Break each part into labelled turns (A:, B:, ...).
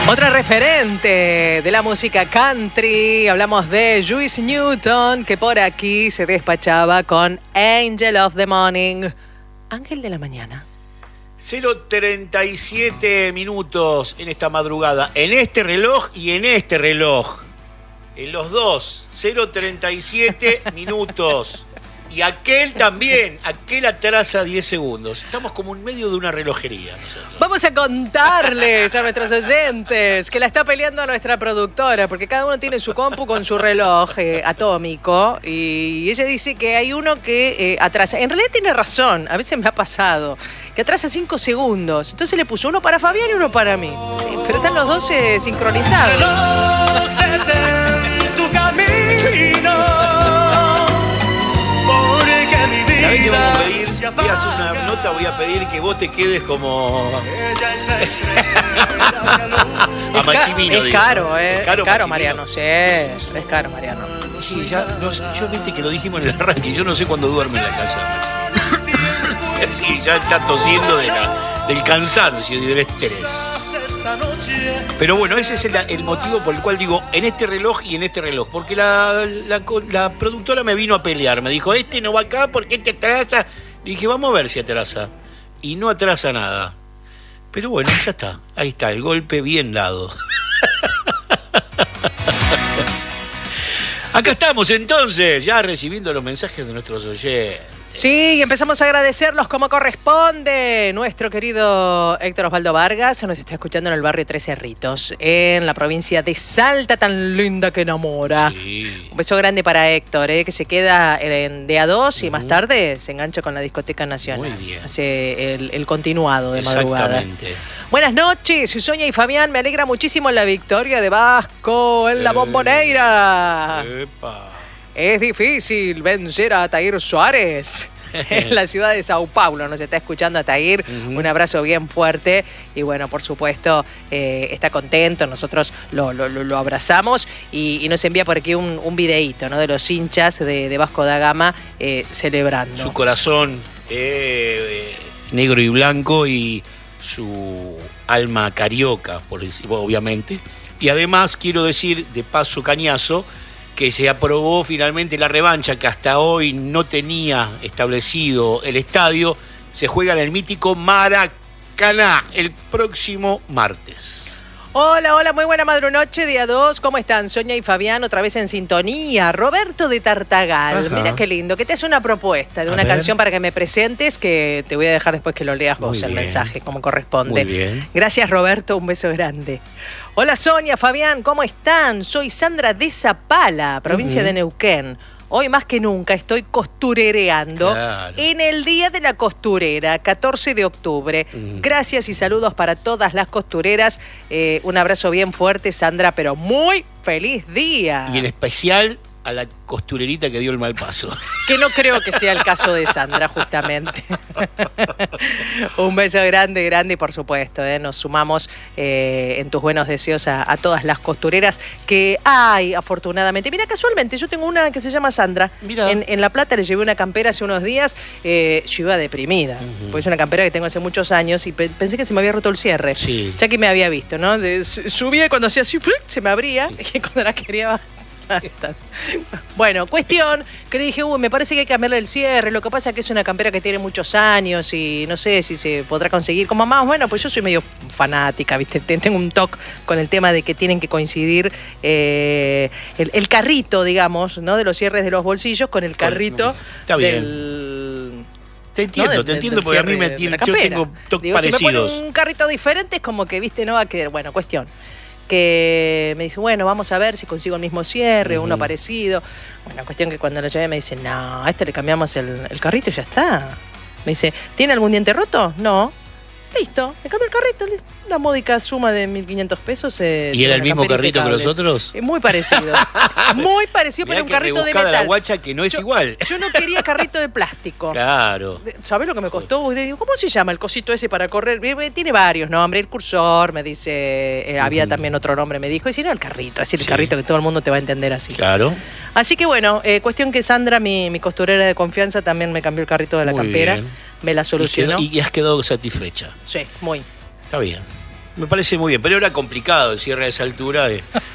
A: Otra referente de la música country, hablamos de Juice Newton, que por aquí se despachaba con Angel of the Morning, Ángel de la Mañana.
B: 0:37 minutos en esta madrugada, en este reloj y en este reloj, en los dos, 0:37 minutos. Y aquel también, aquel atrasa 10 segundos. Estamos como en medio de una relojería nosotros.
A: Vamos a contarles a nuestros oyentes que la está peleando a nuestra productora, porque cada uno tiene su compu con su reloj atómico, y ella dice que hay uno que atrasa. En realidad tiene razón, a veces me ha pasado, que atrasa 5 segundos. Entonces le puso uno para Fabián y uno para mí. Pero están los dos sincronizados.
C: Tu camino.
B: La vez que vamos a pedir, voy a hacer una nota, voy a pedir que vos te quedes como a Machimino.
A: Es caro,
B: Es
A: caro, Mariano, sí, es caro, Mariano.
B: Sí, ya, yo viste que lo dijimos en el arranque, yo no sé cuándo duerme en la casa. Sí, ya está tosiendo del cansancio y del estrés. Pero bueno, ese es el motivo por el cual digo en este reloj y en este reloj. Porque la productora me vino a pelear. Me dijo, este no va acá porque este atrasa. Le dije, vamos a ver si atrasa. Y no atrasa nada. Pero bueno, ya está. Ahí está, el golpe bien dado. Acá estamos entonces, ya recibiendo los mensajes de nuestros oyentes.
A: Sí, y empezamos a agradecerlos como corresponde. Nuestro querido Héctor Osvaldo Vargas nos está escuchando en el barrio Tres Cerritos, en la provincia de Salta, tan linda que enamora.
B: Sí.
A: Un beso grande para Héctor, que se queda en DA2 y más tarde se engancha con la Discoteca Nacional.
B: Muy bien.
A: Hace el continuado de madrugada.
B: Exactamente.
A: Buenas noches, Sonia y Fabián. Me alegra muchísimo la victoria de Vasco en la Bombonera.
B: Epa.
A: Es difícil vencer a Atair Suárez en la ciudad de Sao Paulo. Nos está escuchando Atair. Un abrazo bien fuerte. Y bueno, por supuesto, está contento. Nosotros lo abrazamos. Y nos envía por aquí un videíto, ¿no?, de los hinchas de Vasco da Gama celebrando.
B: Su corazón negro y blanco y su alma carioca, por decirlo, obviamente. Y además quiero decir, de paso cañazo, que se aprobó finalmente la revancha que hasta hoy no tenía establecido el estadio. Se juega en el mítico Maracaná el próximo martes.
A: Hola, muy buena madrunoche, día 2. ¿Cómo están? Sonia y Fabián otra vez en sintonía. Roberto de Tartagal.
B: Ajá.
A: Mira qué lindo, que te hace una propuesta de una canción para que me presentes, que te voy a dejar después que lo leas vos el mensaje, como corresponde.
B: Muy bien.
A: Gracias, Roberto, un beso grande. Hola, Sonia, Fabián, ¿cómo están? Soy Sandra de Zapala, provincia de Neuquén. Hoy más que nunca estoy costurereando en el Día de la Costurera, 14 de octubre. Gracias y saludos para todas las costureras. Un abrazo bien fuerte, Sandra, pero muy feliz día.
B: Y en especial a la costurerita que dio el mal paso.
A: Que no creo que sea el caso de Sandra, justamente. Un beso grande y por supuesto, nos sumamos en tus buenos deseos a todas las costureras que hay, afortunadamente. Mira, casualmente, yo tengo una que se llama Sandra.
B: Mira.
A: En La Plata le llevé una campera hace unos días. Yo iba deprimida, porque es una campera que tengo hace muchos años y pensé que se me había roto el cierre.
B: Sí.
A: Ya que me había visto, ¿no? Subía y cuando hacía así, se me abría, y cuando la quería bajar. Bueno, cuestión que le dije, me parece que hay que cambiarle el cierre. Lo que pasa es que es una campera que tiene muchos años y no sé si se podrá conseguir como más. Bueno, pues yo soy medio fanática, ¿viste? Tengo un toque con el tema de que tienen que coincidir el carrito, digamos, ¿no?, de los cierres de los bolsillos con el carrito
B: Está bien.
A: del...
B: Te entiendo, porque a mí yo tengo toques parecidos.
A: Si me ponen un carrito diferente es como que, ¿viste?, no va a quedar. Bueno, cuestión que me dijo, bueno, vamos a ver si consigo el mismo cierre, uno parecido. Bueno, cuestión que cuando lo llevé me dice, no, a este le cambiamos el carrito y ya está. Me dice, ¿tiene algún diente roto? No. Listo, me cambio el carrito, una módica suma de 1.500 pesos.
B: ¿Y era el mismo carrito que los otros?
A: Muy parecido. Muy parecido, pero un carrito de metal.
B: La guacha que no es igual.
A: Yo no quería carrito de plástico.
B: Claro.
A: ¿Sabés lo que me costó? Digo, ¿cómo se llama el cosito ese para correr? Tiene varios nombres. El cursor, me dice. Había también otro nombre, me dijo. Y si no, el carrito. Es decir, el carrito que todo el mundo te va a entender así.
B: Claro.
A: Así que bueno, cuestión que Sandra, mi costurera de confianza, también me cambió el carrito de la campera. Bien. Me la solucionó.
B: Y has quedado satisfecha.
A: Sí, muy.
B: Está bien. Me parece muy bien, pero era complicado el cierre a esa altura.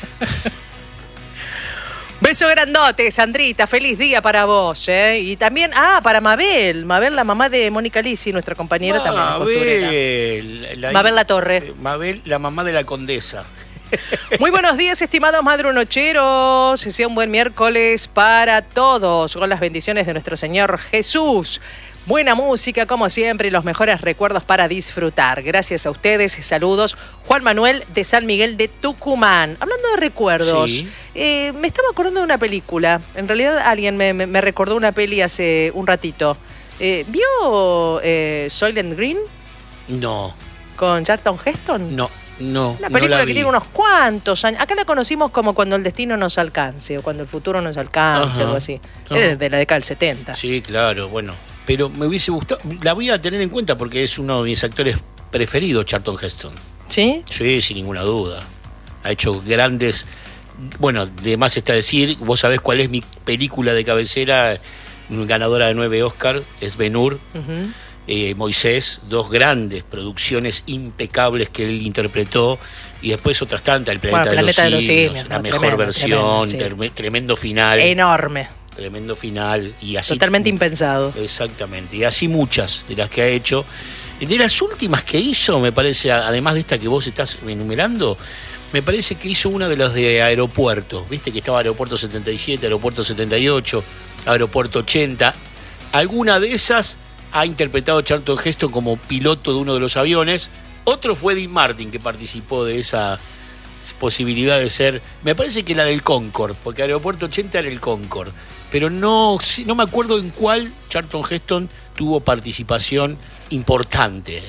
A: Beso grandote, Sandrita, feliz día para vos, ¿eh? Y también, para Mabel, la mamá de Mónica Lisi, nuestra compañera también costurera. Mabel La Torre.
B: Mabel, la mamá de la condesa.
A: Muy buenos días, estimados madrunocheros. Sea un buen miércoles para todos, con las bendiciones de nuestro Señor Jesús. Buena música, como siempre, y los mejores recuerdos para disfrutar. Gracias a ustedes, saludos. Juan Manuel de San Miguel de Tucumán. Hablando de recuerdos,
B: sí.
A: Me estaba acordando de una película. En realidad alguien me recordó una peli hace un ratito. ¿Vio Soylent Green?
B: No.
A: ¿Con Charlton Heston?
B: No.
A: Una película que tiene unos cuantos años. Acá la conocimos como Cuando el destino nos alcance, o Cuando el futuro nos alcance, algo así. Es de la década del 70.
B: Sí, claro, bueno. Pero me hubiese gustado, la voy a tener en cuenta porque es uno de mis actores preferidos, Charlton Heston.
A: ¿Sí?
B: Sí, sin ninguna duda. Ha hecho grandes... Bueno, de más está decir, vos sabés cuál es mi película de cabecera, ganadora de 9 Oscar, es Ben-Hur. Moisés, 2 grandes producciones impecables que él interpretó, y después otras tantas, El Planeta, de los Simios, la mejor versión, tremendo final.
A: Enorme.
B: Tremendo final. Y así,
A: totalmente impensado.
B: Exactamente, y así muchas de las que ha hecho. De las últimas que hizo, me parece, además de esta que vos estás enumerando, me parece que hizo una de las de aeropuertos, viste que estaba Aeropuerto 77, Aeropuerto 78, Aeropuerto 80, alguna de esas ha interpretado Charlton Heston como piloto de uno de los aviones. Otro fue Dean Martin, que participó de esa posibilidad de ser, me parece que la del Concorde, porque Aeropuerto 80 era el Concorde, pero no me acuerdo en cuál Charlton Heston tuvo participación importante.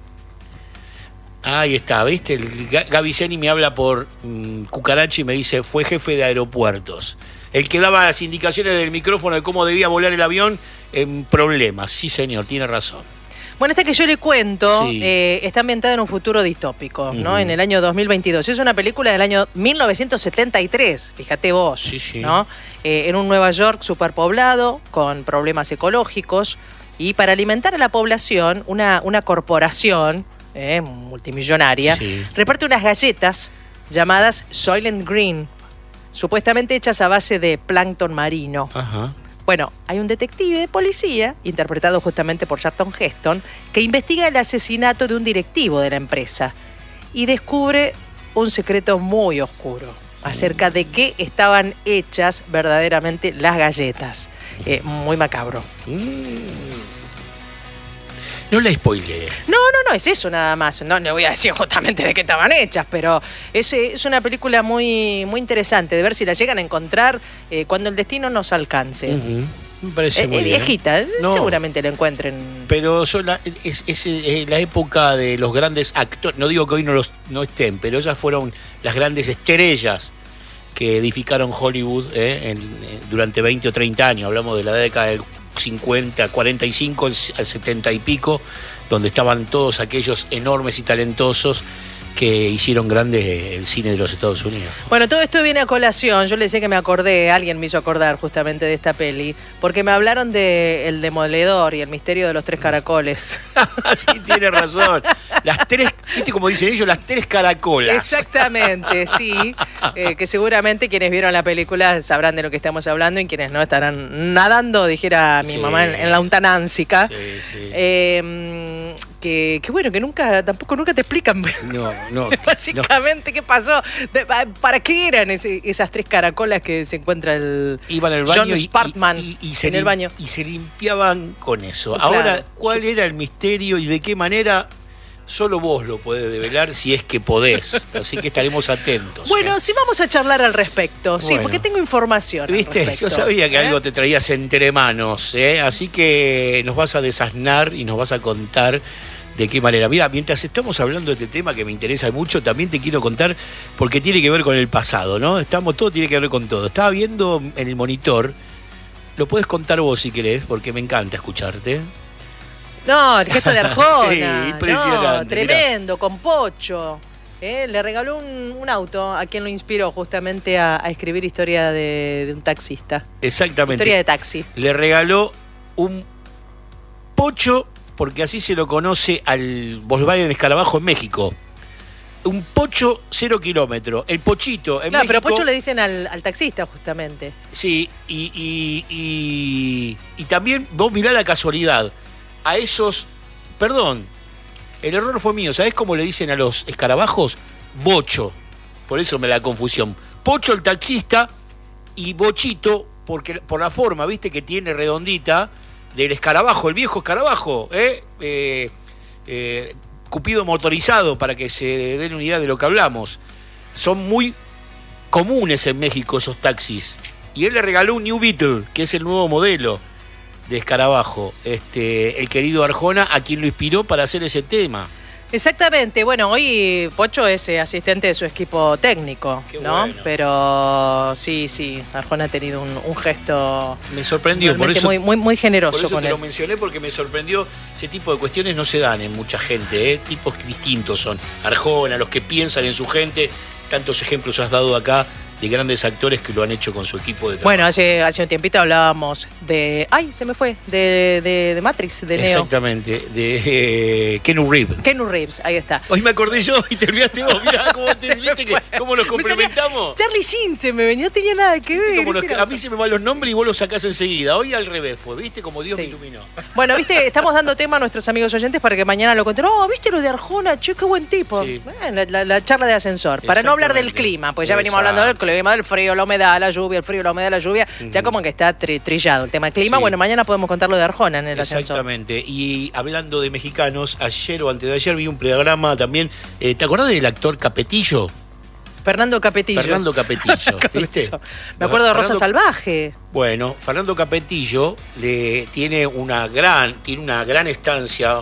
B: Ahí está, ¿viste? Gaby Zeni me habla por Cucaracha y me dice, fue jefe de aeropuertos. El que daba las indicaciones del micrófono de cómo debía volar el avión en problemas. Sí, señor, tiene razón.
A: Bueno, esta que yo le cuento está ambientada en un futuro distópico, ¿no? En el año 2022. Es una película del año 1973, fíjate vos, ¿no? En un Nueva York superpoblado, con problemas ecológicos, y para alimentar a la población, una corporación multimillonaria reparte unas galletas llamadas Soylent Green, supuestamente hechas a base de plancton marino.
B: Ajá.
A: Bueno, hay un detective de policía, interpretado justamente por Charlton Heston, que investiga el asesinato de un directivo de la empresa y descubre un secreto muy oscuro acerca de qué estaban hechas verdaderamente las galletas. Muy macabro.
B: No la spoileé.
A: No, es eso nada más. No le voy a decir justamente de qué estaban hechas, pero es una película muy, muy interesante de ver si la llegan a encontrar cuando el destino nos alcance.
B: Me parece muy bien.
A: Viejita, seguramente la encuentren.
B: Pero es la época de los grandes actores. No digo que hoy no estén, pero ellas fueron las grandes estrellas que edificaron Hollywood durante 20 o 30 años. Hablamos de la década del 50, 45, al 70 y pico, donde estaban todos aquellos enormes y talentosos que hicieron grande el cine de los Estados Unidos.
A: Bueno, todo esto viene a colación. Yo le decía que me acordé, alguien me hizo acordar justamente de esta peli, porque me hablaron de El Demoledor y El Misterio de los 3 Caracoles.
B: Sí, tiene razón. Las 3, ¿viste cómo dicen ellos? Las 3 caracolas.
A: Exactamente, sí. Que seguramente quienes vieron la película sabrán de lo que estamos hablando y quienes no estarán nadando, dijera mi mamá, en la untanánsica. Que bueno, que tampoco nunca te explican.
B: No.
A: Básicamente, ¿qué pasó? ¿Para qué eran esas 3 caracolas que se encuentra
B: Iban al baño
A: John Spartman en el baño?
B: Y se limpiaban con eso.
A: Claro.
B: Ahora, ¿cuál era el misterio y de qué manera? Solo vos lo podés develar si es que podés. Así que estaremos atentos.
A: Bueno, sí vamos a charlar al respecto. Sí, porque tengo información.
B: ¿Viste? Yo sabía que algo te traías entre manos. Así que nos vas a desasnar y nos vas a contar de qué manera. Mira, mientras estamos hablando de este tema que me interesa mucho, también te quiero contar porque tiene que ver con el pasado, ¿no? Todo tiene que ver con todo. Estaba viendo en el monitor, lo puedes contar vos si querés, porque me encanta escucharte.
A: No, el gesto de Arjona.
B: Sí, impresionante.
A: No, tremendo, mirá. Con Pocho. Le regaló un auto a quien lo inspiró justamente a escribir historia de un taxista.
B: Exactamente.
A: Historia de taxi.
B: Le regaló un Pocho, porque así se lo conoce al Volkswagen Escarabajo en México. un pocho 0 kilómetros. El pochito en
A: Claro,
B: México...
A: pero pocho le dicen al taxista, justamente.
B: Sí, y también vos mirá la casualidad. A esos... Perdón, el error fue mío. ¿Sabés cómo le dicen a los escarabajos? Bocho. Por eso me da la confusión. Pocho el taxista y bochito, porque por la forma, viste, que tiene redondita del escarabajo, el viejo escarabajo, Cupido motorizado, para que se den una idea de lo que hablamos. Son muy comunes en México esos taxis. Y él le regaló un New Beetle, que es el nuevo modelo de escarabajo. El querido Arjona, a quien lo inspiró para hacer ese tema.
A: Exactamente. Bueno, hoy Pocho es asistente de su equipo técnico,
B: Qué
A: ¿no?
B: bueno.
A: Pero sí, Arjona ha tenido un gesto
B: Me sorprendió, por
A: realmente
B: eso,
A: muy generoso
B: por eso
A: con
B: te
A: él.
B: lo mencioné, porque me sorprendió. Ese tipo de cuestiones no se dan en mucha gente, tipos distintos son. Arjona, los que piensan en su gente. Tantos ejemplos has dado acá de grandes actores que lo han hecho con su equipo de trabajo.
A: Bueno, hace un tiempito hablábamos de... ¡Ay, se me fue! De Matrix, de Neo.
B: Exactamente, de Keanu Reeves.
A: Keanu Reeves, ahí está.
B: Hoy me acordé yo y te olvidaste vos. Mirá cómo,
A: Se me
B: ¿viste
A: fue.
B: cómo nos
A: Me salía
B: complementamos.
A: Charlie Sheen se me venía, no tenía nada que ver.
B: Como
A: ese era
B: a mí se me van los nombres y vos los sacás enseguida. Hoy al revés fue, ¿viste? Como Dios
A: Sí.
B: me iluminó.
A: Bueno, viste, estamos dando tema a nuestros amigos oyentes para que mañana lo cuenten. Oh, ¿viste lo de Arjona? Che, qué buen tipo.
B: Sí.
A: Bueno, la charla de ascensor. Para no hablar del
B: Exactamente.
A: clima, pues ya venimos hablando del clima, del frío, la humedad, la lluvia, el frío, la humedad, la lluvia. Ya como que está trillado el tema del clima.
B: Sí.
A: Bueno, mañana podemos contar lo de Arjona en el ascensor.
B: Exactamente. Y hablando de mexicanos, ayer o antes de ayer vi un programa también. ¿Te acordás del actor Capetillo?
A: Fernando Capetillo.
B: Fernando Capetillo, ¿viste?
A: Me acuerdo de Rosa
B: Fernando-
A: Salvaje.
B: Bueno, Fernando Capetillo tiene una gran estancia,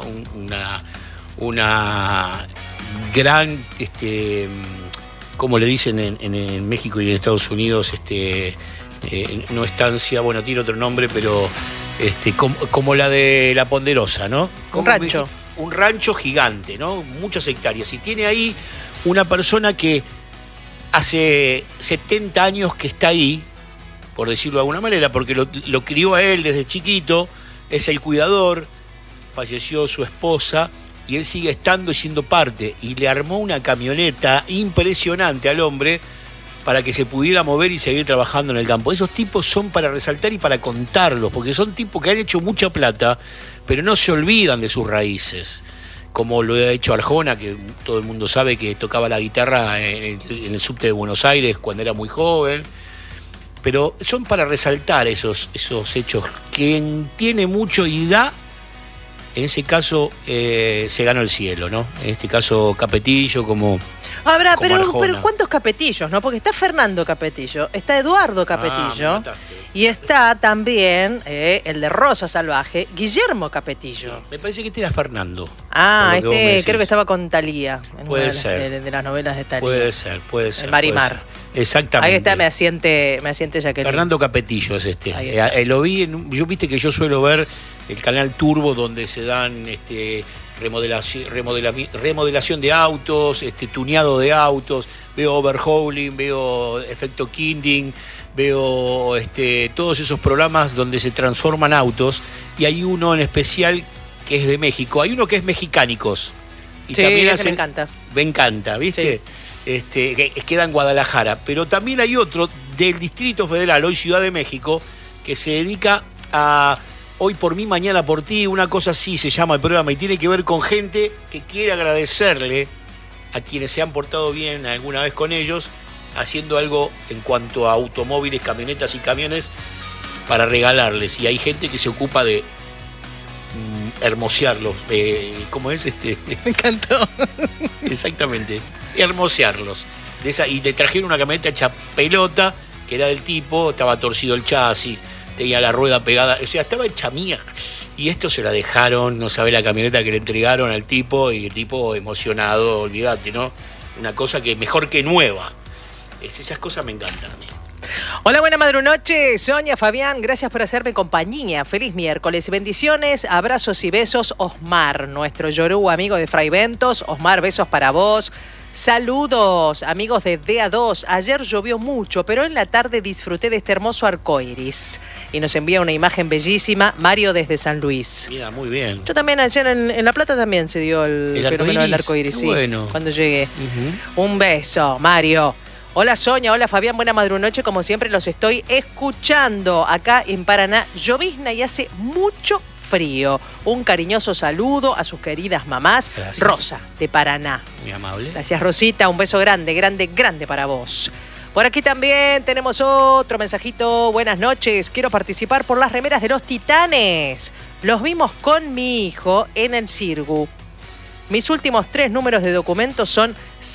B: una gran, como le dicen en México y en Estados Unidos, no estancia, bueno, tiene otro nombre, pero como la de La Ponderosa, ¿no?
A: Un rancho.
B: Un rancho gigante, ¿no? Muchas hectáreas. Y tiene ahí una persona que hace 70 años que está ahí, por decirlo de alguna manera, porque lo crió a él desde chiquito, es el cuidador, falleció su esposa y él sigue estando y siendo parte, y le armó una camioneta impresionante al hombre para que se pudiera mover y seguir trabajando en el campo. Esos tipos son para resaltar y para contarlos, porque son tipos que han hecho mucha plata, pero no se olvidan de sus raíces. Como lo ha hecho Arjona, que todo el mundo sabe que tocaba la guitarra en el subte de Buenos Aires cuando era muy joven. Pero son para resaltar esos hechos. Quien tiene mucho y da, en ese caso se ganó el cielo, ¿no? En este caso Capetillo como
A: Habrá,
B: como
A: pero
B: Arjona.
A: ¿cuántos Capetillos, no? Porque está Fernando Capetillo, está Eduardo Capetillo.
B: me mataste.
A: Y está también el de Rosa Salvaje, Guillermo Capetillo.
B: Me parece que este era Fernando.
A: Ah,
B: por lo que vos me decís.
A: creo que estaba con Talía. En
B: Puede
A: una
B: ser.
A: de las novelas de Talía.
B: Puede ser.
A: El Marimar.
B: puede ser. Exactamente.
A: Ahí está, me asiente Jacqueline.
B: Fernando Capetillo es
A: Ahí está.
B: Lo vi, yo viste que yo suelo ver el canal Turbo, donde se dan remodelación de autos, tuneado de autos, veo overhauling, veo efecto Kinding, veo todos esos programas donde se transforman autos, y hay uno en especial que es de México, hay uno que es Mexicánicos. Y
A: Sí,
B: también
A: ese me encanta.
B: Me encanta, ¿viste? Que queda en Guadalajara. Pero también hay otro del Distrito Federal, hoy Ciudad de México, que se dedica a Hoy por mí, mañana por ti, una cosa así se llama el programa, y tiene que ver con gente que quiere agradecerle a quienes se han portado bien alguna vez con ellos, haciendo algo en cuanto a automóviles, camionetas y camiones para regalarles. Y hay gente que se ocupa de hermosearlos. ¿Cómo es?
A: Me encantó.
B: Exactamente, hermosearlos. Y le trajeron una camioneta hecha pelota, que era del tipo, estaba torcido el chasis, tenía la rueda pegada, o sea, estaba hecha mía. Y esto se la dejaron, no sabe la camioneta que le entregaron al tipo, y el tipo emocionado, olvídate, ¿no? Una cosa que mejor que nueva. Esas cosas me encantan a mí.
A: Hola, buena madrunoche, Sonia, Fabián, gracias por hacerme compañía. Feliz miércoles, bendiciones, abrazos y besos. Osmar, nuestro Yoruba amigo de Fray Ventos. Osmar, besos para vos. Saludos, amigos de DA2. Ayer llovió mucho, pero en la tarde disfruté de este hermoso arcoiris. Y nos envía una imagen bellísima, Mario desde San Luis.
B: Mira, muy bien.
A: Yo también ayer en La Plata también se dio el fenómeno del arcoiris, sí,
B: bueno.
A: cuando llegué. Un beso, Mario. Hola Sonia, hola Fabián, buena madrunoche, como siempre los estoy escuchando acá en Paraná. Llovizna y hace mucho frío. Un cariñoso saludo a sus queridas mamás.
B: Gracias.
A: Rosa, de Paraná.
B: Muy amable.
A: Gracias Rosita, un beso grande, grande, grande para vos. Por aquí también tenemos otro mensajito. Buenas noches, quiero participar por las remeras de los Titanes. Los vimos con mi hijo en el Cirgu. Mis últimos 3 números de documento son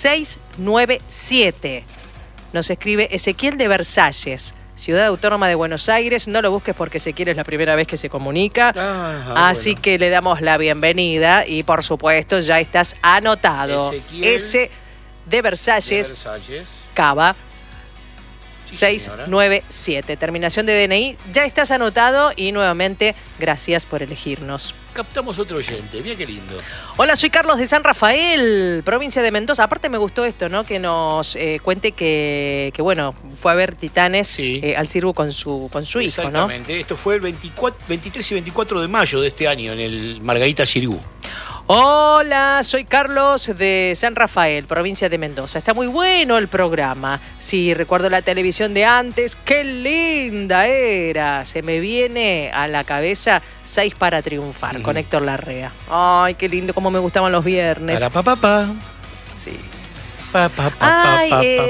A: 697. Nos escribe Ezequiel de Versalles, Ciudad Autónoma de Buenos Aires. No lo busques porque Ezequiel es la primera vez que se comunica. Así
B: bueno.
A: que le damos la bienvenida y por supuesto ya estás anotado.
B: Ezequiel
A: S de Versalles,
B: Versalles.
A: Cava.
B: Sí, señora.
A: 697. Terminación de DNI. Ya estás anotado y nuevamente gracias por elegirnos.
B: Captamos otro oyente. Mira qué lindo.
A: Hola, soy Carlos de San Rafael, provincia de Mendoza. Aparte me gustó esto, ¿no? Que nos cuente que bueno, fue a ver Titanes
B: Sí.
A: al Cirgu con su hijo, ¿no?
B: Exactamente. Esto fue el 23 y 24 de mayo de este año en el Margarita Cirgu.
A: Hola, soy Carlos de San Rafael, provincia de Mendoza. Está muy bueno el programa. Sí, recuerdo la televisión de antes. ¡Qué linda era! Se me viene a la cabeza 6 para triunfar, con Héctor Larrea. Ay, qué lindo, cómo me gustaban los viernes.
B: Para papá.
A: Sí.
B: Ay,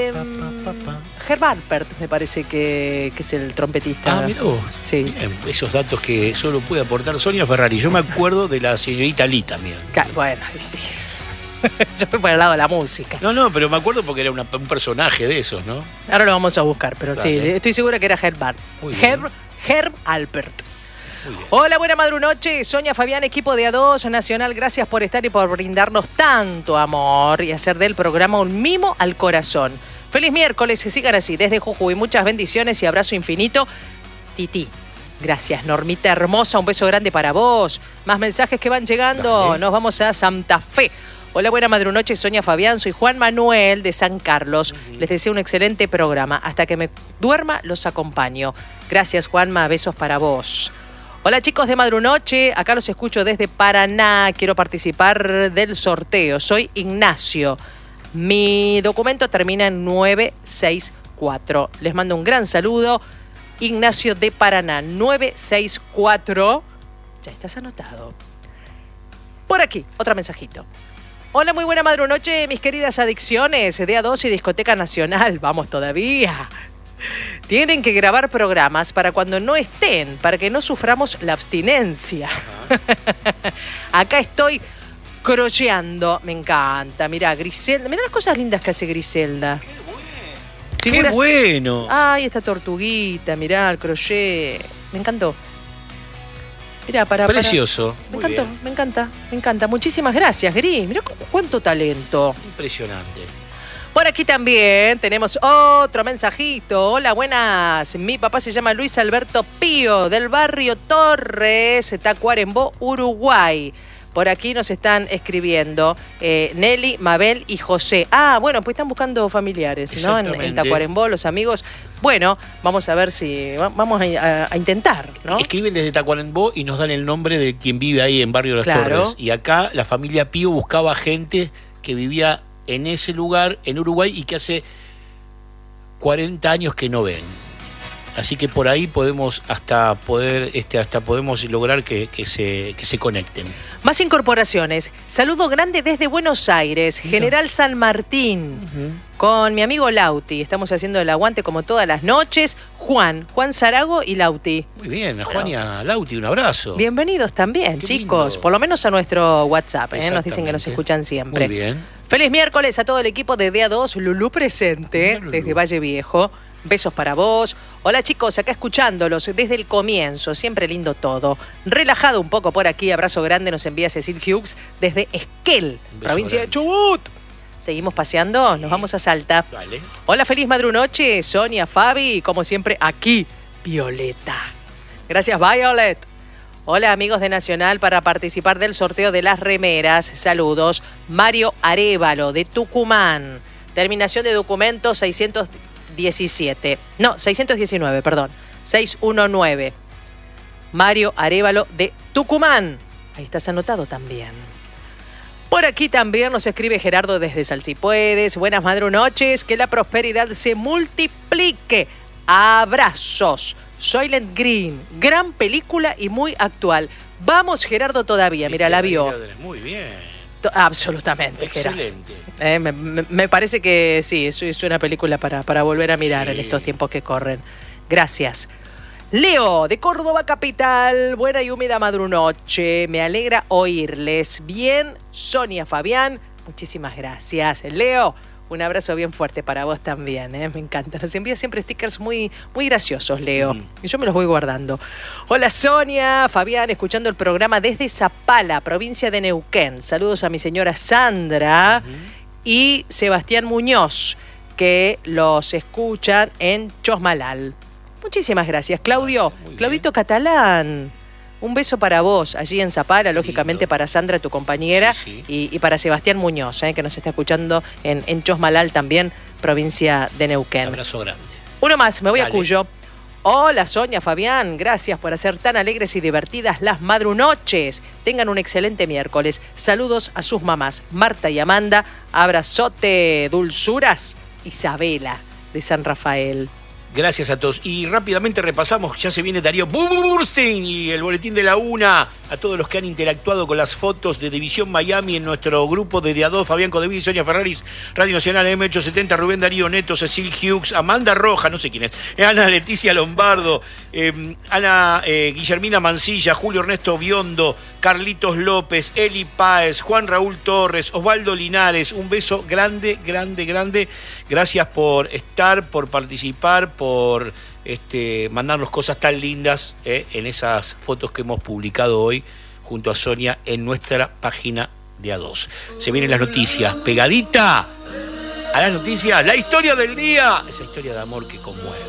A: Herb Alpert me parece que es el trompetista.
B: Ah, mirá vos.
A: Sí.
B: Bien, esos datos que solo puede aportar Sonia Ferrari. Yo me acuerdo de la señorita Lee también.
A: Bueno, y sí. Yo fui por el lado de la música.
B: No, pero me acuerdo porque era un personaje de esos, ¿no?
A: Ahora lo vamos a buscar, pero sí,
B: Dale.
A: estoy segura que era Herb
B: Muy bien.
A: Herb Alpert.
B: Muy bien.
A: Hola, buena madrunoche. Sonia Fabián, equipo de A2 Nacional, gracias por estar y por brindarnos tanto amor y hacer del programa un mimo al corazón. Feliz miércoles, que sigan así, desde Jujuy. Muchas bendiciones y abrazo infinito. Titi. Gracias, Normita hermosa, un beso grande para vos. Más mensajes que van llegando.
B: Dale.
A: Nos vamos a Santa Fe. Hola, buena madrunoche, Sonia Fabián. Soy Juan Manuel de San Carlos. Les deseo un excelente programa. Hasta que me duerma, los acompaño. Gracias, Juanma. Besos para vos. Hola, chicos de Madrunoche. Acá los escucho desde Paraná. Quiero participar del sorteo. Soy Ignacio. Mi documento termina en 964. Les mando un gran saludo. Ignacio de Paraná, 964. Ya estás anotado. Por aquí, otro mensajito. Hola, muy buena madrunoche, mis queridas adicciones de A2 y Discoteca Nacional. Vamos todavía. Tienen que grabar programas para cuando no estén, para que no suframos la abstinencia. Acá estoy crocheando. Me encanta. Mirá, Griselda. Mirá las cosas lindas que hace Griselda.
B: ¡Qué bueno!
A: Ay, esta tortuguita, mirá, el crochet. Me encantó. Mirá,
B: Precioso.
A: Me
B: Muy
A: encantó,
B: bien.
A: me encanta, me encanta. Muchísimas gracias, Gris. Mirá cuánto talento.
B: Impresionante.
A: Por aquí también tenemos otro mensajito. Hola, buenas. Mi papá se llama Luis Alberto Pío, del barrio Torres, Tacuarembó, Uruguay. Por aquí nos están escribiendo Nelly, Mabel y José. Ah, bueno, pues están buscando familiares, ¿no? En Tacuarembó, los amigos. Bueno, vamos a ver si... Vamos a intentar, ¿no?
B: Escriben desde Tacuarembó y nos dan el nombre de quien vive ahí en Barrio Las
A: Claro.
B: Torres. Y acá la familia Pío buscaba gente que vivía en ese lugar, en Uruguay, y que hace 40 años que no ven. Así que por ahí podemos podemos lograr que se conecten.
A: Más incorporaciones. Saludo grande desde Buenos Aires, General San Martín, con mi amigo Lauti. Estamos haciendo el aguante como todas las noches. Juan Zarago y Lauti.
B: Muy bien, a Juan y a Lauti, un abrazo.
A: Bienvenidos también,
B: Qué
A: chicos.
B: lindo.
A: Por lo menos a nuestro WhatsApp. Nos dicen que nos
B: Exactamente.
A: escuchan siempre.
B: Muy bien.
A: Feliz miércoles a todo el equipo de DA2, Lulú presente,
B: Lulú.
A: desde Valle Viejo. Besos para vos. Hola chicos, acá escuchándolos desde el comienzo, siempre lindo todo. Relajado un poco por aquí, abrazo grande nos envía Cecil Hughes desde Esquel,
B: Un beso
A: provincia de
B: grande.
A: Chubut. Seguimos paseando, nos vamos a Salta.
B: Dale.
A: Hola, feliz madrunoche, Sonia, Fabi, como siempre aquí, Violeta. Gracias, Violet. Hola amigos de Nacional, para participar del sorteo de las remeras. Saludos. Mario Arévalo de Tucumán. Terminación de documento 619, perdón. 619. Mario Arévalo de Tucumán. Ahí estás anotado también. Por aquí también nos escribe Gerardo desde Salsipuedes. Buenas madrunoches, que la prosperidad se multiplique. Abrazos. Soylent Green, gran película y muy actual. Vamos, Gerardo, todavía. Mira, la vio.
B: Muy bien.
A: Absolutamente,
B: excelente.
A: Me parece que sí, es una película para volver a mirar en estos tiempos que corren. Gracias. Leo, de Córdoba Capital. Buena y húmeda madrunoche. Me alegra oírles. Bien, Sonia Fabián. Muchísimas gracias. Leo, un abrazo bien fuerte para vos también, ¿eh? Me encanta. Nos envía siempre stickers muy, muy graciosos, Leo. Y yo me los voy guardando. Hola, Sonia, Fabián, escuchando el programa desde Zapala, provincia de Neuquén. Saludos a mi señora Sandra y Sebastián Muñoz, que los escuchan en Chosmalal. Muchísimas gracias, Claudio. Claudito Catalán. Un beso para vos allí en Zapala, lógicamente para Sandra, tu compañera, y para Sebastián Muñoz, que nos está escuchando en Chosmalal también, provincia de Neuquén.
B: Un abrazo grande.
A: Uno más, me voy a Cuyo. Hola, Sonia, Fabián, gracias por hacer tan alegres y divertidas las madrunoches. Tengan un excelente miércoles. Saludos a sus mamás, Marta y Amanda. Abrazote, dulzuras. Isabela, de San Rafael.
B: Gracias a todos. Y rápidamente repasamos, ya se viene Darío Burstein y el boletín de la una. A todos los que han interactuado con las fotos de División Miami en nuestro grupo de A2, Fabián Codeville, Sonia Ferraris, Radio Nacional M870, Rubén Darío Neto, Cecil Hughes, Amanda Roja, no sé quién es, Ana Leticia Lombardo, Ana Guillermina Mancilla, Julio Ernesto Biondo, Carlitos López, Eli Páez, Juan Raúl Torres, Osvaldo Linares. Un beso grande, grande, grande. Gracias por estar, por participar, por mandarnos cosas tan lindas en esas fotos que hemos publicado hoy junto a Sonia en nuestra página de A2. Se vienen las noticias. Pegadita a las noticias, la historia del día. Esa historia de amor que conmueve.